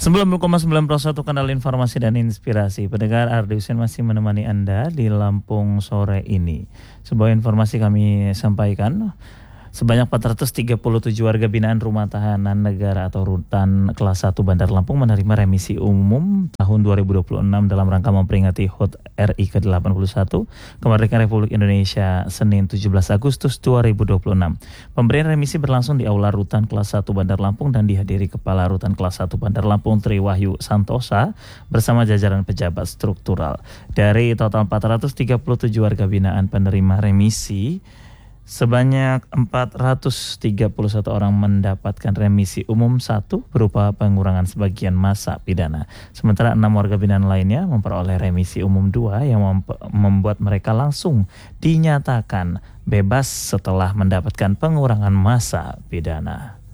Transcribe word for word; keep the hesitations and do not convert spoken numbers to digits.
sembilan puluh koma sembilan satu kanal informasi dan inspirasi. Pendengar, Ardi Husein masih menemani Anda di Lampung sore ini. Sebuah informasi kami sampaikan. Sebanyak empat ratus tiga puluh tujuh warga binaan Rumah Tahanan Negara atau Rutan Kelas satu Bandar Lampung menerima remisi umum tahun dua ribu dua puluh enam dalam rangka memperingati H U T R I ke delapan puluh satu Kemerdekaan Republik Indonesia Senin tujuh belas Agustus dua ribu dua puluh enam. Pemberian remisi berlangsung di Aula Rutan Kelas satu Bandar Lampung dan dihadiri Kepala Rutan Kelas satu Bandar Lampung Tri Wahyu Santosa bersama jajaran pejabat struktural. Dari total empat ratus tiga puluh tujuh warga binaan penerima remisi, sebanyak empat ratus tiga puluh satu orang mendapatkan remisi umum satu berupa pengurangan sebagian masa pidana. Sementara enam warga binaan lainnya memperoleh remisi umum dua yang membuat mereka langsung dinyatakan bebas setelah mendapatkan pengurangan masa pidana.